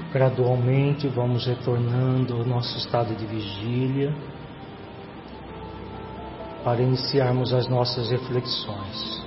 Gradualmente vamos retornando ao nosso estado de vigília para iniciarmos as nossas reflexões.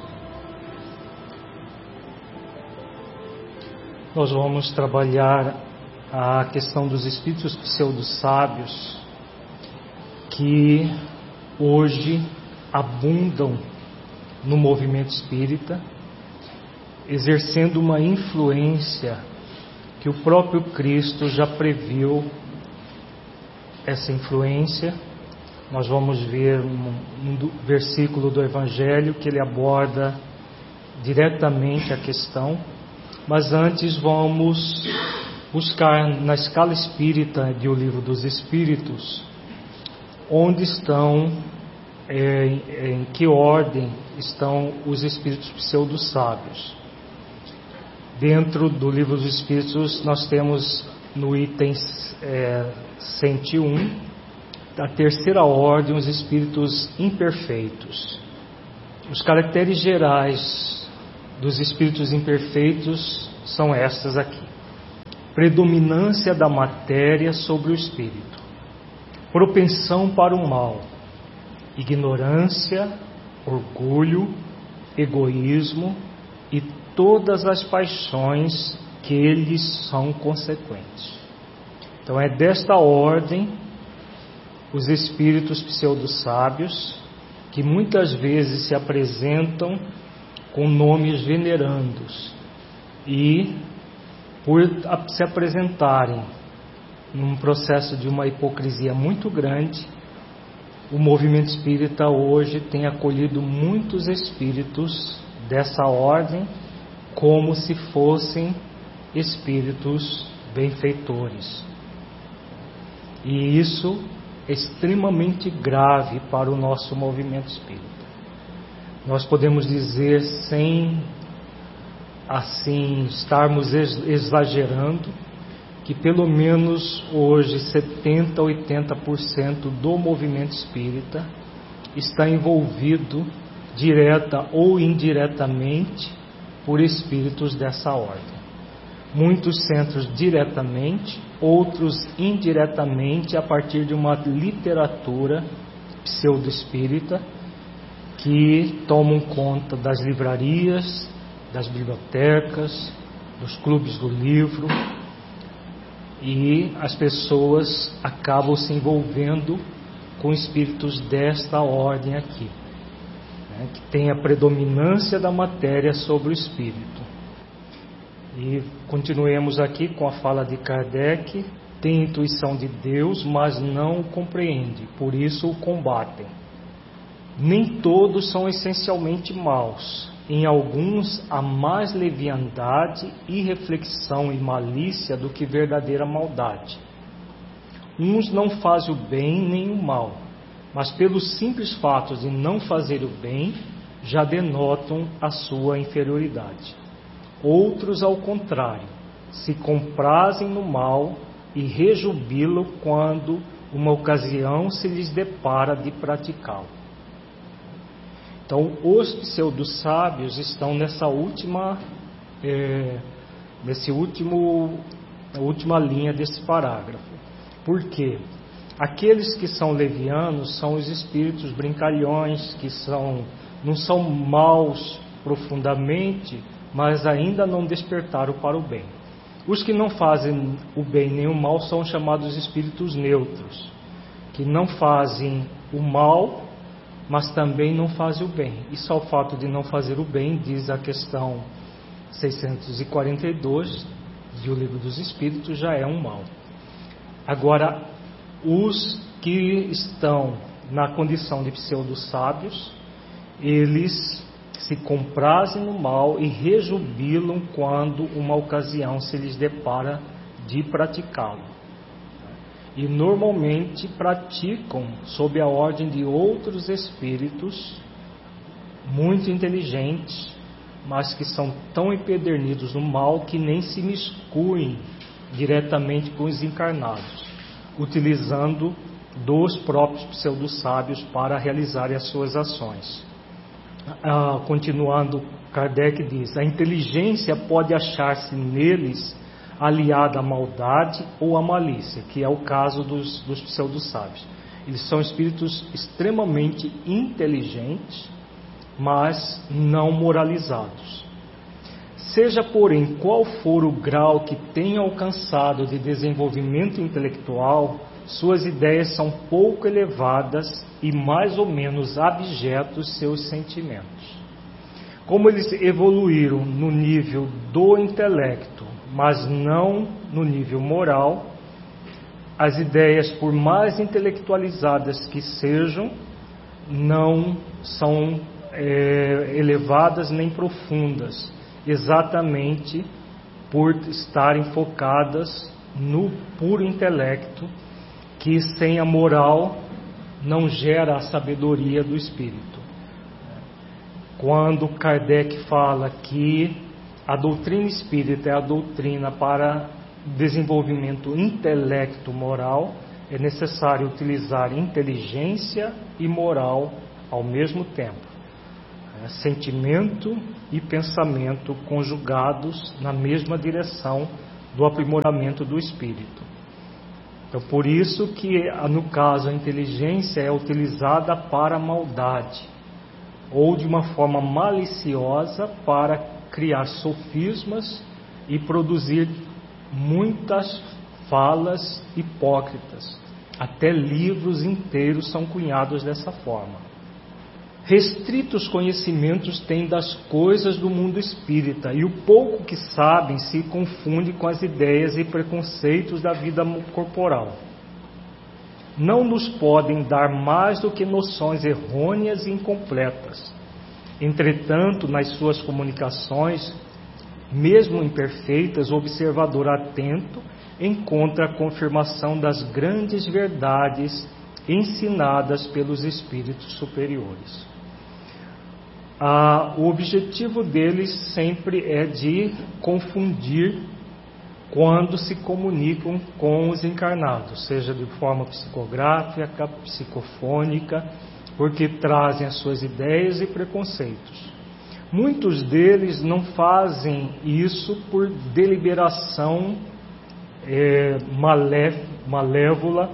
Nós vamos trabalhar a questão dos espíritos pseudo-sábios que hoje abundam no movimento espírita, exercendo uma influência que o próprio Cristo já previu. Essa influência, nós vamos ver um versículo do Evangelho que ele aborda diretamente a questão, mas antes vamos buscar na escala espírita de O Livro dos Espíritos, onde estão, em que ordem estão os espíritos pseudo-sábios. Dentro do Livro dos Espíritos, nós temos no item 101, da terceira ordem, os espíritos imperfeitos. Os caracteres gerais dos espíritos imperfeitos são estas aqui: predominância da matéria sobre o espírito, propensão para o mal, ignorância, orgulho, egoísmo e todas as paixões que eles são consequentes. Então é desta ordem os espíritos pseudo-sábios, que muitas vezes se apresentam com nomes venerandos, e por se apresentarem num processo de uma hipocrisia muito grande, o movimento espírita hoje tem acolhido muitos espíritos dessa ordem como se fossem espíritos benfeitores. E isso é extremamente grave para o nosso movimento espírita. Nós podemos dizer, sem assim estarmos exagerando, que pelo menos hoje 70% a 80% do movimento espírita está envolvido direta ou indiretamente por espíritos dessa ordem. Muitos centros diretamente, outros indiretamente, a partir de uma literatura pseudo-espírita que tomam conta das livrarias, das bibliotecas, dos clubes do livro, e as pessoas acabam se envolvendo com espíritos desta ordem aqui, né, que tem a predominância da matéria sobre o espírito. E continuemos aqui com a fala de Kardec: tem intuição de Deus, mas não o compreende, por isso o combatem. Nem todos são essencialmente maus. Em alguns há mais leviandade, irreflexão e malícia do que verdadeira maldade. Uns não fazem o bem nem o mal, mas pelos simples fatos de não fazer o bem, já denotam a sua inferioridade. Outros, ao contrário, se comprazem no mal e rejubilam quando uma ocasião se lhes depara de praticá-lo. Então, os pseudo-sábios estão nessa última linha desse parágrafo. Por quê? Aqueles que são levianos são os espíritos brincalhões, que não são maus profundamente, mas ainda não despertaram para o bem. Os que não fazem o bem nem o mal são chamados espíritos neutros, que não fazem o mal, mas também não fazem o bem. E só o fato de não fazer o bem, diz a questão 642 do Livro dos Espíritos, já é um mal. Agora, os que estão na condição de pseudo-sábios, eles se comprazem no mal e rejubilam quando uma ocasião se lhes depara de praticá-lo. E normalmente praticam sob a ordem de outros espíritos muito inteligentes, mas que são tão empedernidos no mal que nem se miscuem diretamente com os encarnados, utilizando dos próprios pseudo-sábios para realizarem as suas ações. Continuando, Kardec diz: a inteligência pode achar-se neles aliada à maldade ou à malícia, que é o caso dos pseudo-sábios. Eles são espíritos extremamente inteligentes, mas não moralizados. Seja, porém, qual for o grau que tenha alcançado de desenvolvimento intelectual, suas ideias são pouco elevadas e mais ou menos abjetos seus sentimentos. Como eles evoluíram no nível do intelecto, mas não no nível moral, as ideias, por mais intelectualizadas que sejam, não são elevadas nem profundas, exatamente por estarem focadas no puro intelecto, que sem a moral não gera a sabedoria do espírito. Quando Kardec fala que a doutrina espírita é a doutrina para desenvolvimento intelecto-moral, é necessário utilizar inteligência e moral ao mesmo tempo. Sentimento e pensamento conjugados na mesma direção do aprimoramento do espírito. Então, por isso que, no caso, a inteligência é utilizada para a maldade, ou de uma forma maliciosa para criar sofismas e produzir muitas falas hipócritas. Até livros inteiros são cunhados dessa forma. Restritos conhecimentos têm das coisas do mundo espírita, e o pouco que sabem se confunde com as ideias e preconceitos da vida corporal. Não nos podem dar mais do que noções errôneas e incompletas. Entretanto, nas suas comunicações, mesmo imperfeitas, o observador atento encontra a confirmação das grandes verdades ensinadas pelos espíritos superiores. O objetivo deles sempre é de confundir quando se comunicam com os encarnados, seja de forma psicográfica, psicofônica, porque trazem as suas ideias e preconceitos. Muitos deles não fazem isso por deliberação malévola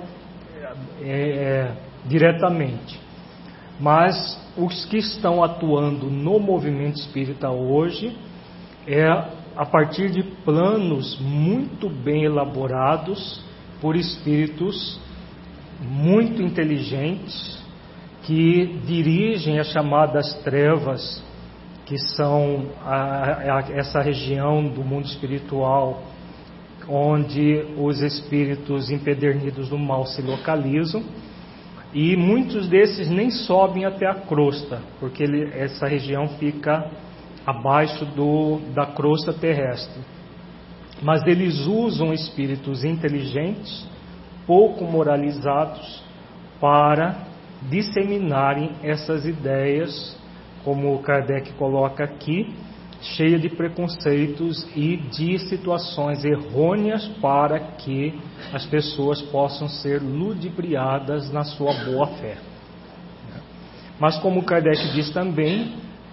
diretamente, mas os que estão atuando no movimento espírita hoje a partir de planos muito bem elaborados por espíritos muito inteligentes que dirigem as chamadas trevas, que são essa região do mundo espiritual onde os espíritos empedernidos do mal se localizam, e muitos desses nem sobem até a crosta, porque essa região fica abaixo da crosta terrestre. Mas eles usam espíritos inteligentes, pouco moralizados, para disseminarem essas ideias, como Kardec coloca aqui, cheia de preconceitos e de situações errôneas para que as pessoas possam ser ludibriadas na sua boa fé. Mas como Kardec diz também,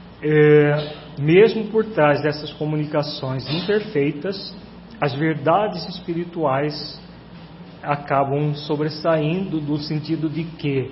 mesmo por trás dessas comunicações imperfeitas, as verdades espirituais acabam sobressaindo, no sentido de que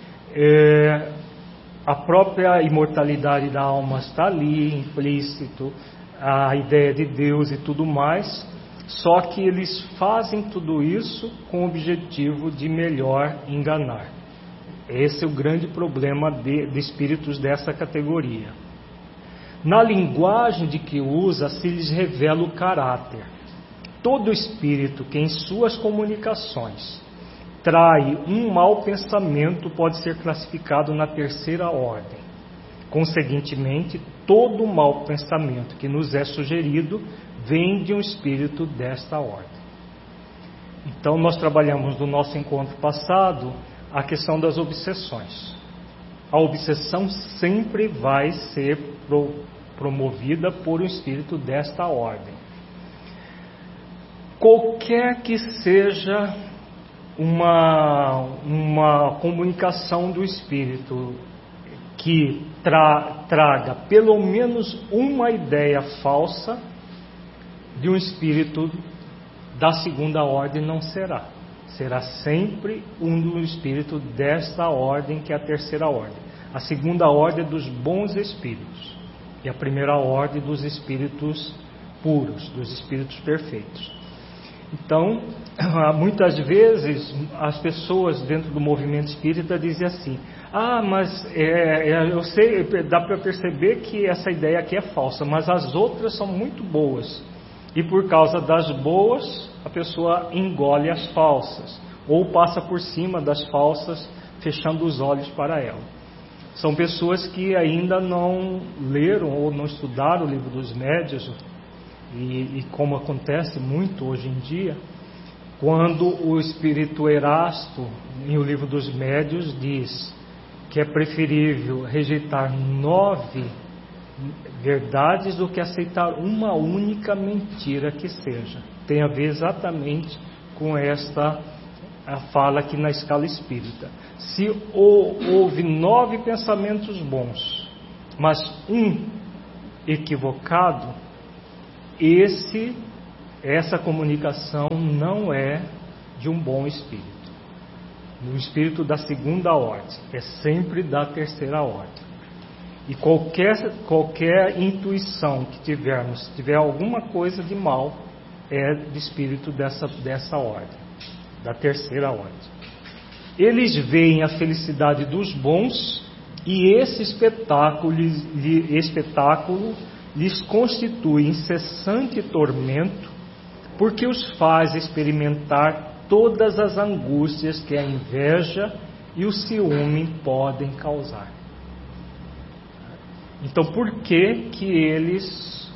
a própria imortalidade da alma está ali, implícito, a ideia de Deus e tudo mais, só que eles fazem tudo isso com o objetivo de melhor enganar. Esse é o grande problema de espíritos dessa categoria. Na linguagem de que usa, se lhes revela o caráter. Todo espírito que em suas comunicações trai um mau pensamento pode ser classificado na terceira ordem. Conseguintemente, todo mau pensamento que nos é sugerido vem de um espírito desta ordem. Então, nós trabalhamos no nosso encontro passado a questão das obsessões. A obsessão sempre vai ser promovida por um espírito desta ordem. Qualquer que seja uma comunicação do espírito que traga pelo menos uma ideia falsa de um espírito da segunda ordem não será. Será sempre um do espírito desta ordem, que é a terceira ordem. A segunda ordem é dos bons espíritos, e a primeira ordem dos espíritos puros, dos espíritos perfeitos. Então, muitas vezes as pessoas dentro do movimento espírita dizem assim: mas eu sei, dá para perceber que essa ideia aqui é falsa, mas as outras são muito boas, e por causa das boas a pessoa engole as falsas, ou passa por cima das falsas, fechando os olhos para ela. São pessoas que ainda não leram ou não estudaram o Livro dos Médiuns, e como acontece muito hoje em dia, quando o espírito Erasto, em O Livro dos Médiuns, diz que é preferível rejeitar 9 verdades do que aceitar uma única mentira que seja. Tem a ver exatamente com esta a fala aqui na escala espírita. Se houve 9 pensamentos bons, mas um equivocado, essa comunicação não é de um bom espírito. No espírito da segunda ordem, é sempre da terceira ordem. E qualquer intuição que tivermos, se tiver alguma coisa de mal, é de espírito dessa ordem, da terceira ordem. Eles veem a felicidade dos bons, e esse espetáculo lhes constitui incessante tormento, porque os faz experimentar todas as angústias que a inveja e o ciúme podem causar. Então, por que eles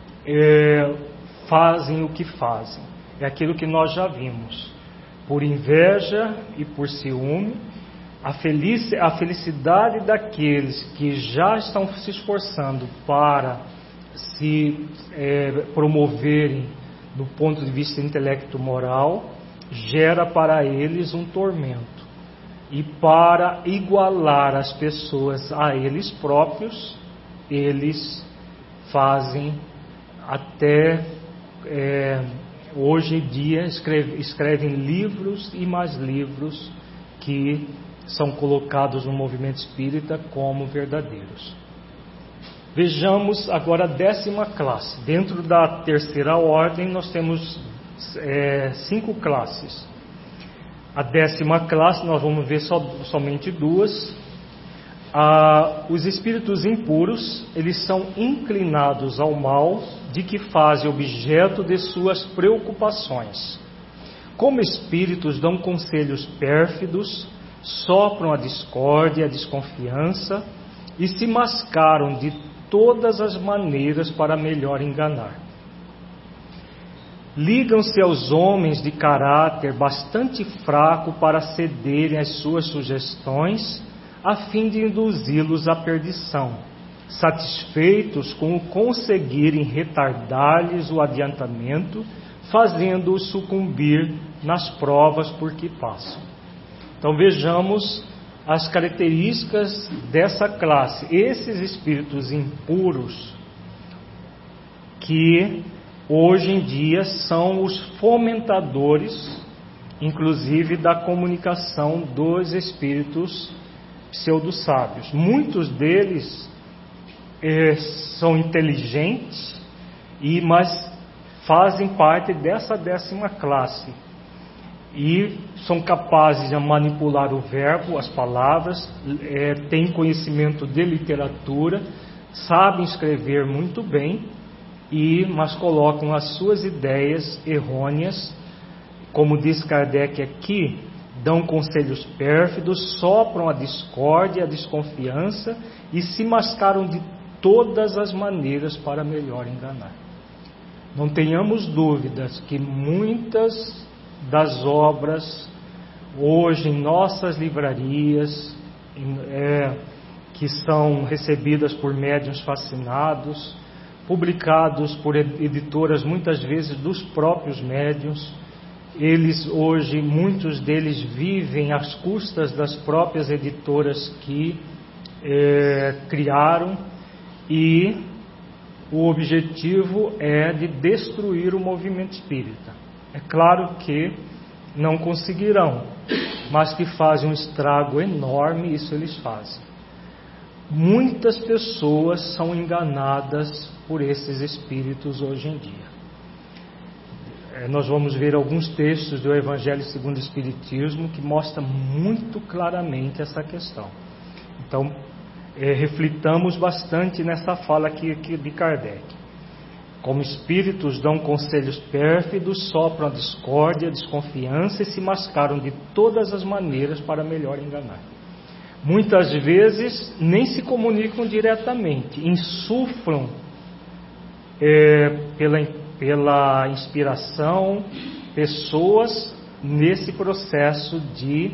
fazem o que fazem? É aquilo que nós já vimos. Por inveja e por ciúme, a felicidade daqueles que já estão se esforçando para se promoverem do ponto de vista intelecto-moral, gera para eles um tormento. E para igualar as pessoas a eles próprios, eles fazem até hoje em dia escrevem livros e mais livros que são colocados no movimento espírita como verdadeiros. Vejamos agora a 10ª classe. Dentro da terceira ordem nós temos 5 classes. A 10ª classe nós vamos ver somente 2. Os espíritos impuros, eles são inclinados ao mal, de que fazem objeto de suas preocupações. Como espíritos dão conselhos pérfidos, sopram a discórdia e a desconfiança, e se mascaram de todas as maneiras para melhor enganar. Ligam-se aos homens de caráter bastante fraco para cederem às suas sugestões, a fim de induzi-los à perdição, satisfeitos com o conseguirem retardar-lhes o adiantamento, fazendo-os sucumbir nas provas por que passam. Então vejamos as características dessa classe. Esses espíritos impuros, que hoje em dia são os fomentadores, inclusive, da comunicação dos espíritos pseudo-sábios. Muitos deles são inteligentes, mas fazem parte dessa 10ª classe e são capazes de manipular o verbo, as palavras, têm conhecimento de literatura, sabem escrever muito bem, mas colocam as suas ideias errôneas, como diz Kardec aqui, dão conselhos pérfidos, sopram a discórdia, a desconfiança e se mascaram de todas as maneiras para melhor enganar. Não tenhamos dúvidas que muitas das obras hoje em nossas livrarias, que são recebidas por médiuns fascinados, publicados por editoras muitas vezes dos próprios médiuns, eles hoje, muitos deles vivem às custas das próprias editoras que criaram, e o objetivo é de destruir o movimento espírita. É claro que não conseguirão, mas que fazem um estrago enorme, isso eles fazem. Muitas pessoas são enganadas por esses espíritos hoje em dia. Nós vamos ver alguns textos do Evangelho segundo o Espiritismo que mostram muito claramente essa questão. Então, reflitamos bastante nessa fala aqui de Kardec. Como espíritos dão conselhos pérfidos, sopram a discórdia, a desconfiança e se mascaram de todas as maneiras para melhor enganar. Muitas vezes nem se comunicam diretamente, insuflam pela inspiração pessoas nesse processo de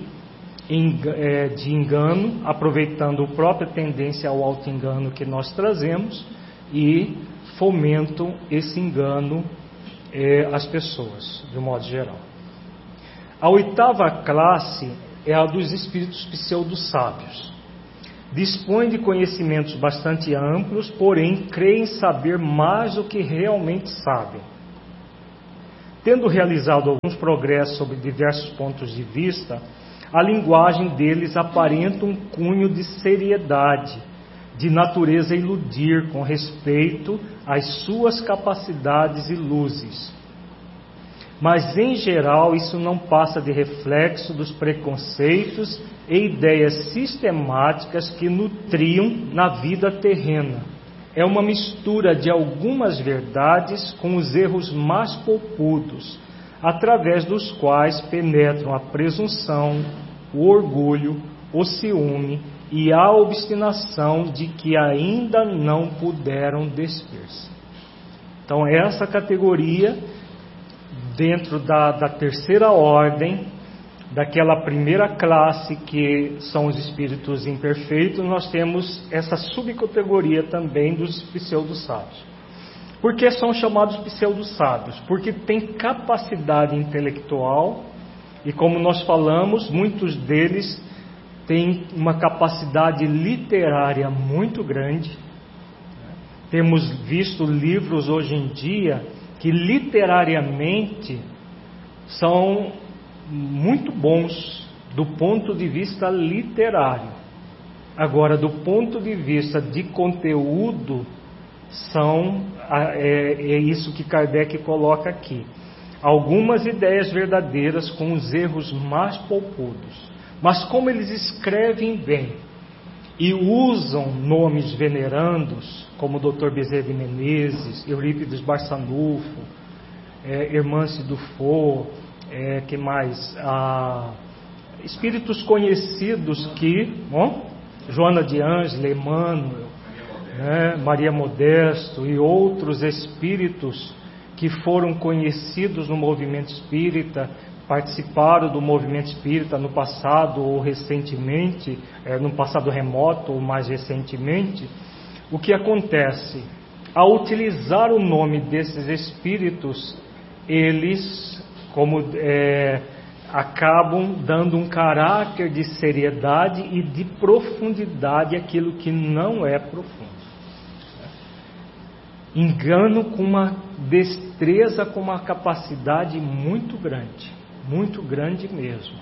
engano, aproveitando a própria tendência ao auto-engano que nós trazemos e fomentam esse engano às pessoas, de um modo geral. A 8ª classe é a dos espíritos pseudo-sábios. Dispõem de conhecimentos bastante amplos, porém creem saber mais do que realmente sabem. Tendo realizado alguns progressos sobre diversos pontos de vista, a linguagem deles aparenta um cunho de seriedade, de natureza a iludir com respeito às suas capacidades e luzes. Mas, em geral, isso não passa de reflexo dos preconceitos e ideias sistemáticas que nutriam na vida terrena. É uma mistura de algumas verdades com os erros mais poupudos, através dos quais penetram a presunção, o orgulho, o ciúme e a obstinação de que ainda não puderam despir-se. Então, essa categoria, dentro da 3ª ordem, daquela primeira classe que são os espíritos imperfeitos, nós temos essa subcategoria também dos pseudo-sábios. Por que são chamados pseudo-sábios? Porque têm capacidade intelectual e, como nós falamos, muitos deles têm uma capacidade literária muito grande. Temos visto livros hoje em dia que literariamente são muito bons do ponto de vista literário. Agora, do ponto de vista de conteúdo, é isso que Kardec coloca aqui. Algumas ideias verdadeiras com os erros mais poupudos. Mas como eles escrevem bem e usam nomes venerandos, como Dr. Bezerra de Menezes, Eurípides Barçanufo, Hermance Dufour, que mais? Espíritos conhecidos Joana de Ângela, Emmanuel, Maria Modesto e outros espíritos que foram conhecidos no movimento espírita, participaram do movimento espírita no passado ou recentemente, no passado remoto ou mais recentemente. O que acontece? Ao utilizar o nome desses espíritos, eles acabam dando um caráter de seriedade e de profundidade àquilo que não é profundo. Engano com uma destreza, com uma capacidade muito grande mesmo.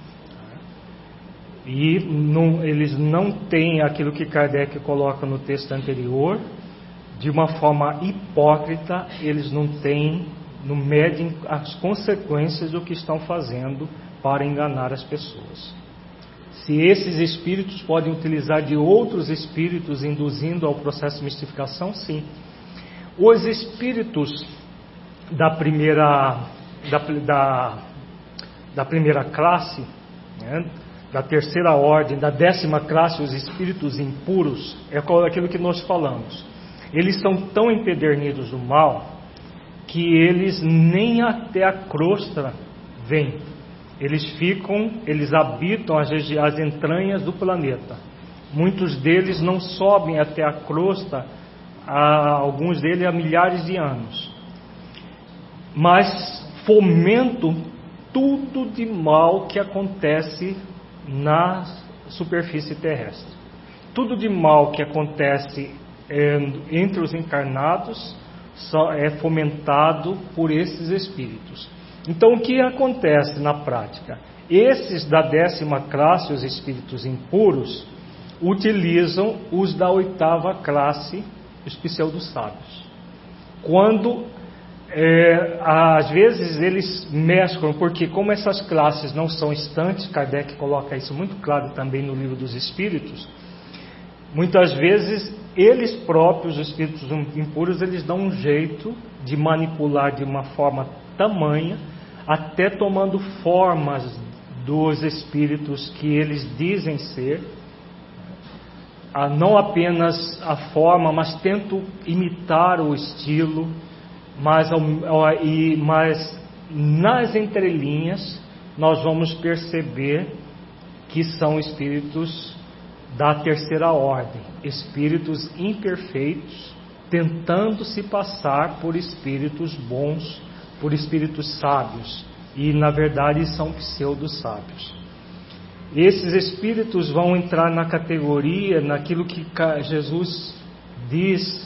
E eles não têm aquilo que Kardec coloca no texto anterior, de uma forma hipócrita, eles não medem as consequências do que estão fazendo para enganar as pessoas. Se esses espíritos podem utilizar de outros espíritos induzindo ao processo de mistificação, sim. Os espíritos da primeira classe, da 3ª ordem, da 10ª classe, os espíritos impuros, é aquilo que nós falamos. Eles são tão empedernidos do mal que eles nem até a crosta vêm. Eles habitam as entranhas do planeta. Muitos deles não sobem até a crosta, alguns deles há milhares de anos. Mas fomentam tudo de mal que acontece na superfície terrestre. Tudo de mal que acontece entre os encarnados só é fomentado por esses espíritos. Então, o que acontece na prática? Esses da 10ª classe, os espíritos impuros, utilizam os da 8ª classe, os pseudo-sábios. Quando, às vezes, eles mesclam, porque como essas classes não são estantes, Kardec coloca isso muito claro também no Livro dos Espíritos, muitas vezes eles próprios, os espíritos impuros, eles dão um jeito de manipular de uma forma tamanha, até tomando formas dos espíritos que eles dizem ser, não apenas a forma, mas tentam imitar o estilo, mas nas entrelinhas nós vamos perceber que são espíritos da 3ª ordem, espíritos imperfeitos, tentando se passar por espíritos bons, por espíritos sábios, e na verdade são pseudo-sábios. Esses espíritos vão entrar na categoria, naquilo que Jesus diz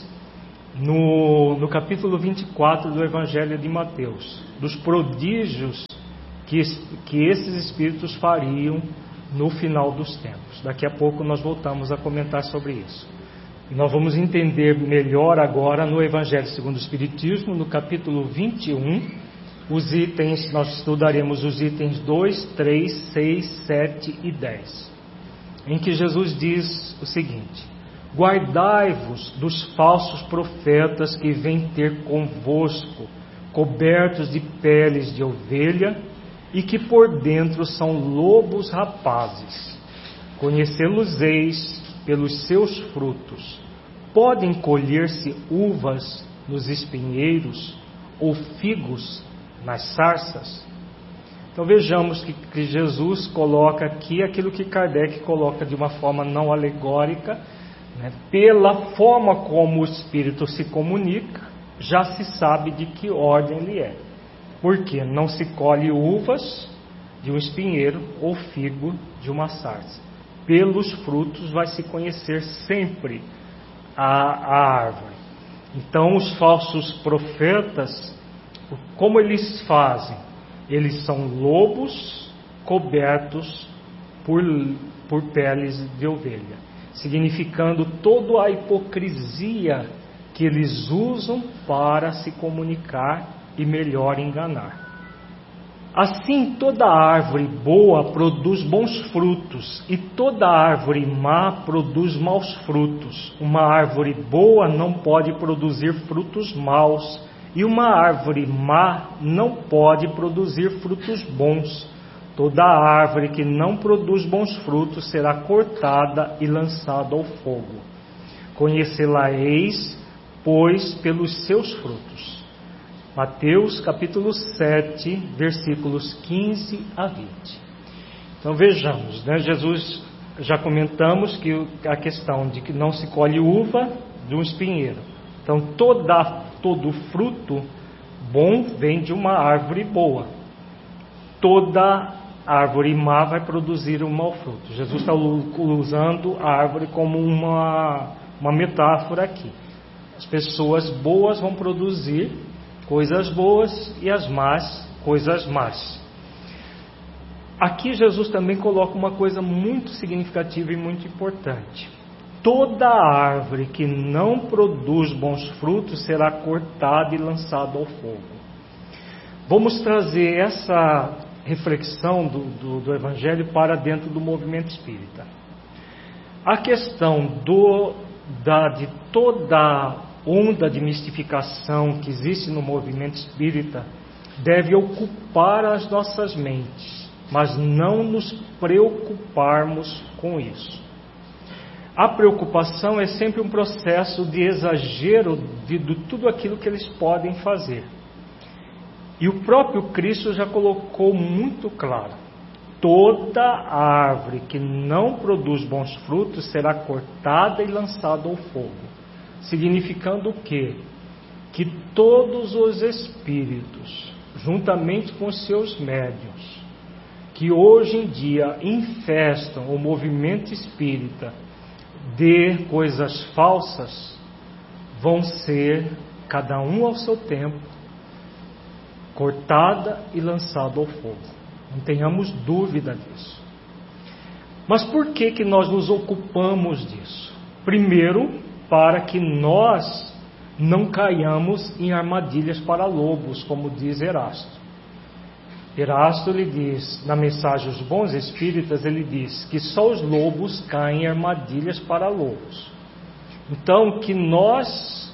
no capítulo 24 do Evangelho de Mateus, dos prodígios que esses espíritos fariam no final dos tempos. Daqui a pouco nós voltamos a comentar sobre isso. E nós vamos entender melhor agora no Evangelho segundo o Espiritismo, no capítulo 21, os itens, nós estudaremos os itens 2, 3, 6, 7 e 10, em que Jesus diz o seguinte: guardai-vos dos falsos profetas que vêm ter convosco, cobertos de peles de ovelha, e que por dentro são lobos rapazes. Conhecê-los-eis pelos seus frutos. Podem colher-se uvas nos espinheiros ou figos nas sarças? Então vejamos que Jesus coloca aqui aquilo que Kardec coloca de uma forma não alegórica, né? Pela forma como o espírito se comunica, já se sabe de que ordem ele é. Porque não se colhe uvas de um espinheiro ou figo de uma sarça. Pelos frutos vai se conhecer sempre a árvore. Então os falsos profetas, como eles fazem? Eles são lobos cobertos por peles de ovelha, significando toda a hipocrisia que eles usam para se comunicar e melhor enganar. Assim, toda árvore boa produz bons frutos, e toda árvore má produz maus frutos. Uma árvore boa não pode produzir frutos maus, e uma árvore má não pode produzir frutos bons. Toda árvore que não produz bons frutos será cortada e lançada ao fogo. Conhecê-la-eis, pois, pelos seus frutos. Mateus capítulo 7, versículos 15 a 20. Então vejamos, né? Jesus, já comentamos que a questão de que não se colhe uva de um espinheiro. Então todo fruto bom vem de uma árvore boa. Toda árvore má vai produzir um mau fruto. Jesus está usando a árvore como uma metáfora aqui. As pessoas boas vão produzir coisas boas e as más, coisas más. Aqui Jesus também coloca uma coisa muito significativa e muito importante. Toda árvore que não produz bons frutos será cortada e lançada ao fogo. Vamos trazer essa reflexão do Evangelho para dentro do movimento espírita. A questão de toda onda de mistificação que existe no movimento espírita deve ocupar as nossas mentes, mas não nos preocuparmos com isso. A preocupação é sempre um processo de exagero de tudo aquilo que eles podem fazer. E o próprio Cristo já colocou muito claro: toda árvore que não produz bons frutos será cortada e lançada ao fogo. Significando o quê? Que todos os espíritos, juntamente com seus médiuns, que hoje em dia infestam o movimento espírita de coisas falsas, vão ser, cada um ao seu tempo, cortada e lançada ao fogo. Não tenhamos dúvida disso. Mas por que nós nos ocupamos disso? Primeiro, para que nós não caiamos em armadilhas para lobos, como diz Erasto. Erasto, ele diz, na mensagem Os Bons Espíritas, ele diz que só os lobos caem em armadilhas para lobos. Então, que nós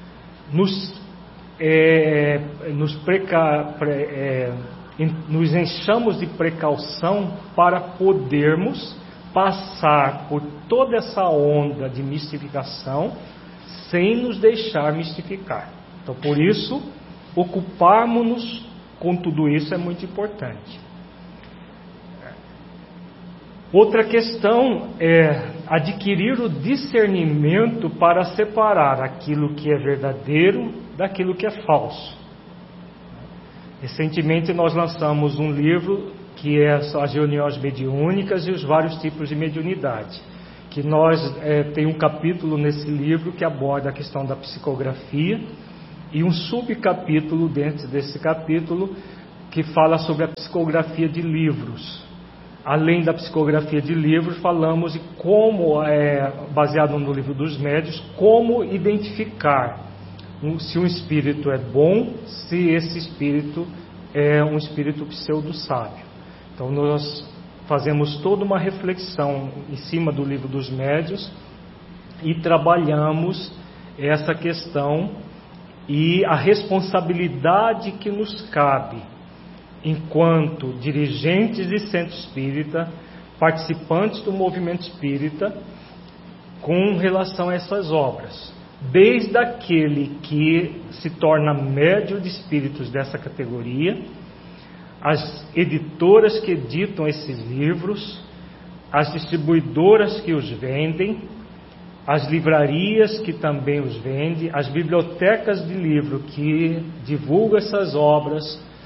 nos enchamos de precaução para podermos passar por toda essa onda de mistificação sem nos deixar mistificar. Então, por isso, ocuparmos-nos com tudo isso é muito importante. Outra questão é adquirir o discernimento para separar aquilo que é verdadeiro daquilo que é falso. Recentemente nós lançamos um livro que é as reuniões mediúnicas e os vários tipos de mediunidade. Que tem um capítulo nesse livro que aborda a questão da psicografia e um subcapítulo dentro desse capítulo que fala sobre a psicografia de livros. Além da psicografia de livros, falamos de como, baseado no livro dos médios, como identificar se um espírito é bom, se esse espírito é um espírito pseudo-sábio. Então nós fazemos toda uma reflexão em cima do livro dos médios e trabalhamos essa questão e a responsabilidade que nos cabe enquanto dirigentes de centro espírita, participantes do movimento espírita, com relação a essas obras. Desde aquele que se torna médium de espíritos dessa categoria, as editoras que editam esses livros, as distribuidoras que os vendem, as livrarias que também os vendem, as bibliotecas de livro que divulgam essas obras,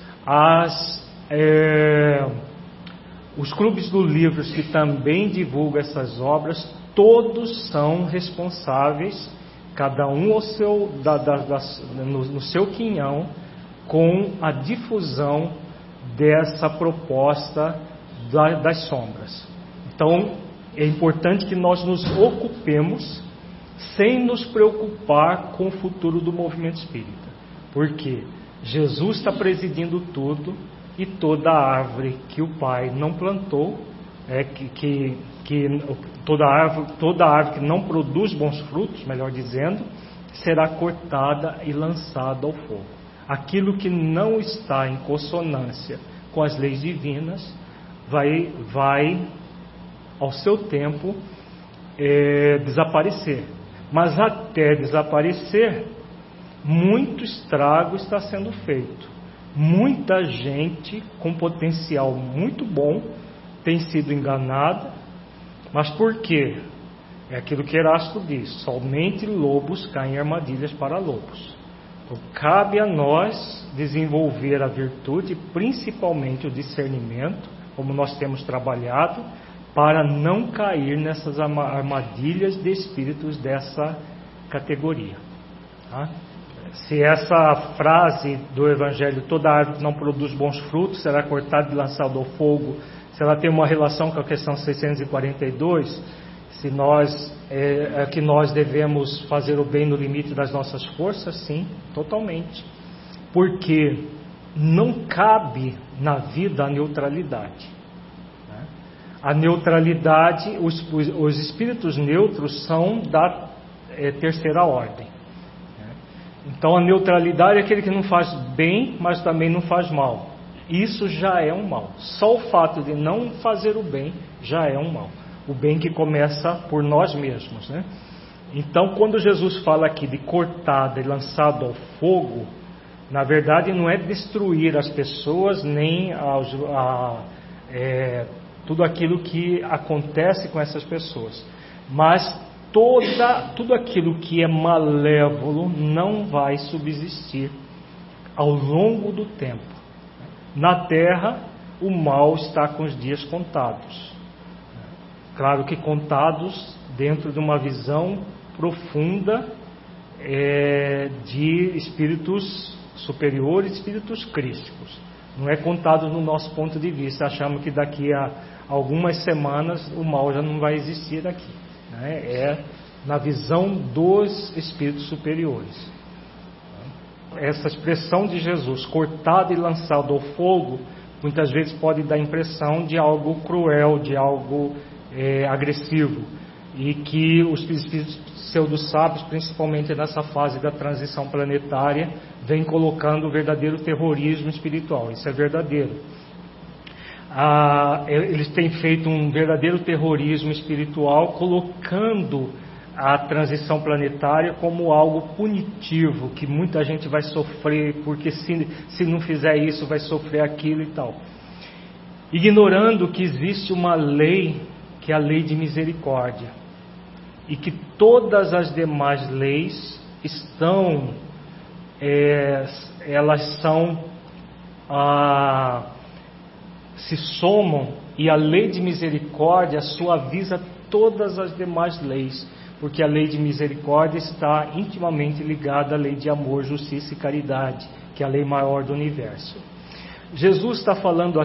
os clubes do livros que também divulgam essas obras, todos são responsáveis, cada um no seu quinhão, com a difusão dessa proposta das sombras. Então, é importante que nós nos ocupemos sem nos preocupar com o futuro do movimento espírita. Porque Jesus está presidindo tudo e toda árvore que o Pai não plantou, toda árvore que não produz bons frutos, melhor dizendo, será cortada e lançada ao fogo. Aquilo que não está em consonância com as leis divinas vai ao seu tempo desaparecer. Mas até desaparecer, muito estrago está sendo feito. Muita gente com potencial muito bom tem sido enganada. Mas por quê? É aquilo que Erasto diz: somente lobos caem em armadilhas para lobos. Então, cabe a nós desenvolver a virtude, principalmente o discernimento, como nós temos trabalhado, para não cair nessas armadilhas de espíritos dessa categoria. Tá? Se essa frase do Evangelho, toda árvore que não produz bons frutos será cortada e lançada ao fogo, se ela tem uma relação com a questão 642, se que nós devemos fazer o bem no limite das nossas forças, sim, totalmente. Porque não cabe na vida a neutralidade. Né? A neutralidade, os espíritos neutros são da terceira ordem. Então a neutralidade é aquele que não faz bem, mas também não faz mal. Isso já é um mal. Só o fato de não fazer o bem já é um mal. O bem que começa por nós mesmos, né? Então, quando Jesus fala aqui de cortada e lançado ao fogo, na verdade não é destruir as pessoas, nem tudo aquilo que acontece com essas pessoas, mas tudo aquilo que é malévolo não vai subsistir ao longo do tempo. Na Terra, o mal está com os dias contados. Claro que contados dentro de uma visão profunda de espíritos superiores e espíritos crísticos. Não é contado no nosso ponto de vista. Achamos que daqui a algumas semanas o mal já não vai existir aqui, né? É na visão dos espíritos superiores. Essa expressão de Jesus, cortado e lançado ao fogo, muitas vezes pode dar a impressão de algo cruel, de algo agressivo, e que os espíritos pseudo-sábios, principalmente nessa fase da transição planetária, vêm colocando o verdadeiro terrorismo espiritual. Isso é verdadeiro. Eles têm feito um verdadeiro terrorismo espiritual, colocando a transição planetária como algo punitivo, que muita gente vai sofrer, porque se não fizer isso vai sofrer aquilo e tal, ignorando que existe uma lei, que é a lei de misericórdia, e que todas as demais leis elas se somam, e a lei de misericórdia suaviza todas as demais leis, porque a lei de misericórdia está intimamente ligada à lei de amor, justiça e caridade, que é a lei maior do universo. Jesus está falando